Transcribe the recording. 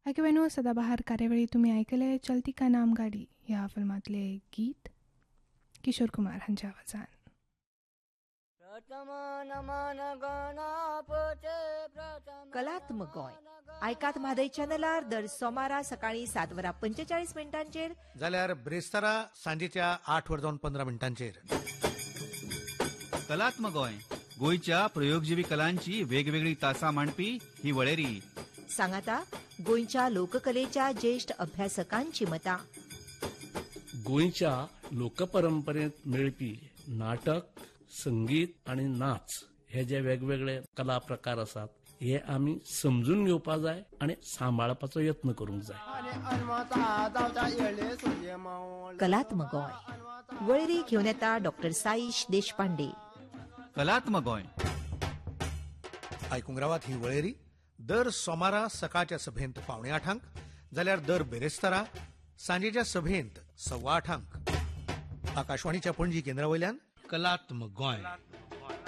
ऐकवेनो सदाबहार कार्यावळी तुम्ही ऐकले चलती का नाम गाडी ह्या फिल्मातले गीत किशोर कुमार हांच्या आवाजान. कलात्मक गोंय आयकात म्हादय चॅनलार दर सोमारा सकाळी 7:45 जाल्यार ब्रेस्तारा सांजेच्या 8:15 कलात्मक गोंय गोंयच्या प्रयोगजीवी कलांची वेगवेगळी तासां मांडपी ही वळेरी. सांगाता गोंयच्या लोककलेच्या ज्येष्ठ अभ्यासकांची मतां. गोंयच्या लोकपरंपरेत मेळपी नाटक, संगीत आणि नाच हे जे वेगवेगळे कला प्रकार आसात हे आमी समजून घेवपा जाय आणि सांबाळपाचो यत्न करूंक जाय. कलात्मक गोंय वळेरी घेवन येता डॉक्टर साईश देशपांडे. कलात्मक गोंय आयकूंक रावात ही वळेरी दर सोमारा सकाळच्या सभेंत 7:45 जाल्यार दर बेरेस्तारा सांजेच्या सभेंत 8:15 आकाशवाणीच्या पणजी केंद्रा वयल्यान कलात्मक गोंय.